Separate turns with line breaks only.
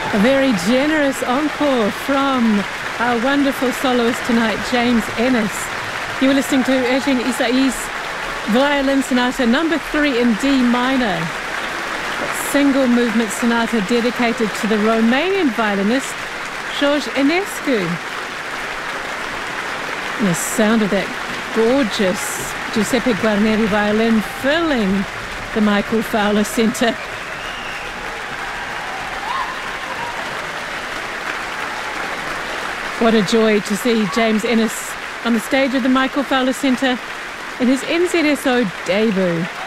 A very generous encore from our wonderful soloist tonight, James Ennis. You were listening to Eugene Isai's Violin Sonata number 3 in D minor. A single movement sonata dedicated to the Romanian violinist George Enescu. And the sound of that gorgeous Giuseppe Guarneri violin filling the Michael Fowler Centre. What a joy to see James Ennis on the stage of the Michael Fowler Centre in his NZSO debut.